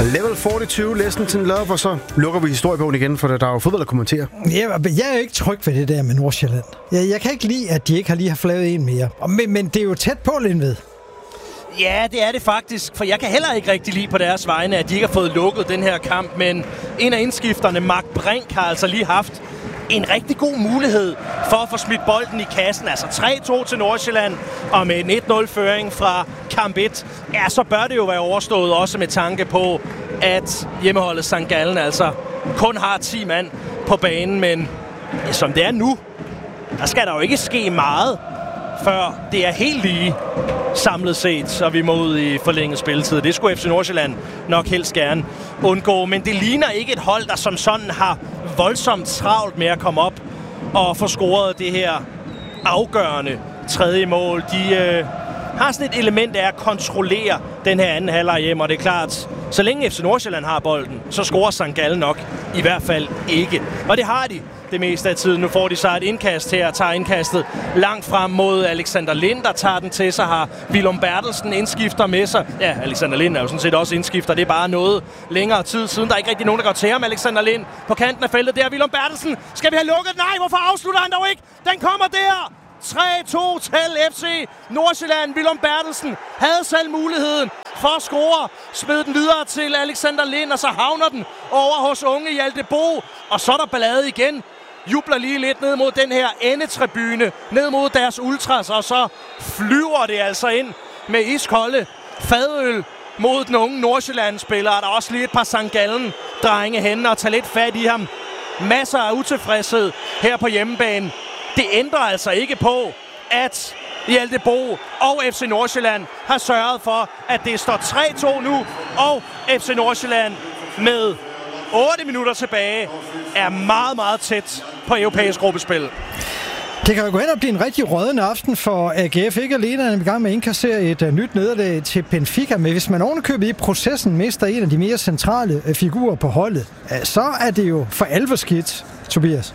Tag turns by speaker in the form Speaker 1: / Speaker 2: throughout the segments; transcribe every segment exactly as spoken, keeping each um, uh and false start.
Speaker 1: Level fireogtyve, Listen to Love, og så lukker vi historiebogen igen, for der er jo fodbold at kommentere.
Speaker 2: Ja, jeg er jo ikke tryg ved det der med Nordsjælland. Jeg, jeg kan ikke lide, at de ikke har lige har flaget en mere. Men, men det er jo tæt på, Lindved.
Speaker 3: Ja, det er det faktisk, for jeg kan heller ikke rigtig lide på deres vegne, at de ikke har fået lukket den her kamp, men en af indskifterne, Mark Brink, har altså lige haft en rigtig god mulighed for at få smidt bolden i kassen. Altså tre to til Nordsjælland, og med en et nul-føring fra kamp et, ja, så bør det jo være overstået, også med tanke på, at hjemmeholdet Sankt Gallen altså kun har ti mand på banen, men ja, som det er nu, der skal der jo ikke ske meget, før det er helt lige samlet set, så vi må ud i forlænget spilletid. Det skulle F C Nordsjælland nok helst gerne undgå, men det ligner ikke et hold, der som sådan har voldsomt travlt med at komme op og få scoret det her afgørende tredje mål. De øh, har sådan et element af at kontrollere den her anden halvleg hjem, og det er klart, så længe F C Nordsjælland har bolden, så scorer Sankt Gallen nok i hvert fald ikke. Og det har de det meste af tiden. Nu får de så et indkast her, tager indkastet langt frem mod Alexander Lind, der tager den til sig, har Willum Bertelsen indskifter med sig. Ja, Alexander Lind er jo sådan set også indskifter. Det er bare noget længere tid siden. Der er ikke rigtig nogen, der går til ham. Alexander Lind på kanten af feltet. Det er Willum Bertelsen. Skal vi have lukket? Nej, hvorfor afslutter han dog ikke? Den kommer der! tre to til F C Nordsjælland. Willum Bertelsen havde selv muligheden for at score. Smed den videre til Alexander Lind, og så havner den over hos unge Hjalte Bo. Og så er der ballade igen. Jubler lige lidt ned mod den her endetribune, ned mod deres ultras, og så flyver det altså ind med iskolde fadøl mod den unge Nordsjælland-spiller. Der er også lige et par Sankt Gallen-drenge henne og tager lidt fat i ham. Masser af utilfredshed her på hjemmebane. Det ændrer altså ikke på, at Hjalte Bo og F C Nordsjælland har sørget for, at det står tre to nu, og F C Nordsjælland med otte minutter tilbage er meget, meget tæt på europæisk gruppespil.
Speaker 2: Det kan jo gå hen og blive en rigtig rødende aften for A G F. Ikke alene er i gang med at indkassere et uh, nyt nederlag til Benfica, men hvis man ovenikøbet i processen mister en af de mere centrale uh, figurer på holdet, uh, så er det jo for alvor skidt, Tobias.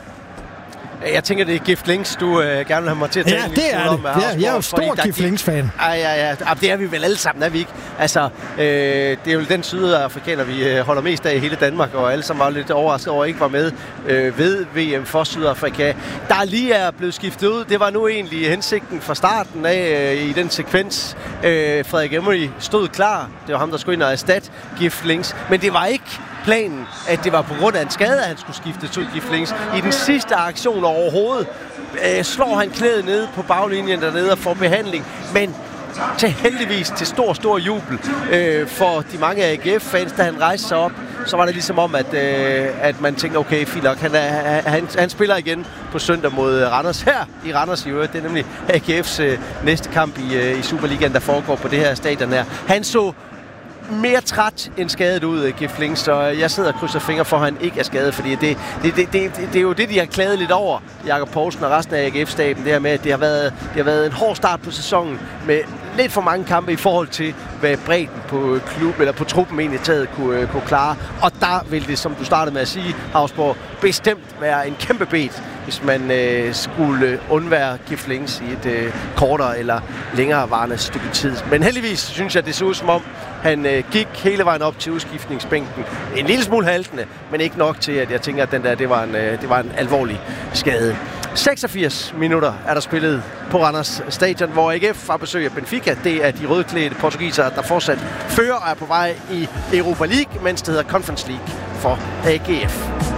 Speaker 4: Jeg tænker, det er Gift Links, du øh, gerne vil have mig til at tale
Speaker 2: ja, det er det. Ja, jeg er jo stor Gift Links-fan.
Speaker 4: Ja, ja, ja. Det er vi vel alle sammen, er vi ikke? Altså, øh, det er jo den sydafrikaner, vi øh, holder mest af i hele Danmark, og alle sammen var lidt overrasket over, at ikke var med øh, ved V M for Sydafrika. Der lige er blevet skiftet ud. Det var nu egentlig hensigten fra starten af øh, i den sekvens. Øh, Frederik Emery stod klar. Det var ham, der skulle ind og erstatte Gift Links. Men det var ikke planen, at det var på grund af en skade, at han skulle skifte til Gift Links. I den sidste aktion overhovedet øh, slår han klædet ned på baglinjen dernede og får behandling. Men til heldigvis til stor, stor jubel øh, for de mange A G F-fans, da han rejste sig op, så var det ligesom om, at, øh, at man tænkte, okay, fint nok, han, er, han, han spiller igen på søndag mod Randers her i Randers i øvrigt. Det er nemlig A G F's øh, næste kamp i, øh, i Superligaen, der foregår på det her stadion her. Han så mere træt end skadet ud af Gift Links, så jeg sidder og krydser fingre for, at han ikke er skadet, fordi det, det, det, det, det, det er jo det, de har klaget lidt over, Jakob Poulsen og resten af A G F-staben, det her med, at det har været, det har været en hård start på sæsonen med lidt for mange kampe i forhold til, hvad bredden på klub eller på truppen egentlig taget kunne, kunne klare. Og der vil det, som du startede med at sige, Hausborg, bestemt være en kæmpe bet, hvis man øh, skulle undvære Gift Links i et øh, kortere eller længere varende stykke tid. Men heldigvis synes jeg, det ser ud som om, han øh, gik hele vejen op til udskiftningsbænken. En lille smule haltende, men ikke nok til, at jeg tænker, at den der, det var en, øh, det var en alvorlig skade. seksogfirs minutter er der spillet på Randers Stadion, hvor A G F har besøg af Benfica. Det er de rødklædte portugisere, der fortsat fører og er på vej i Europa League, mens det hedder Conference League for A G F.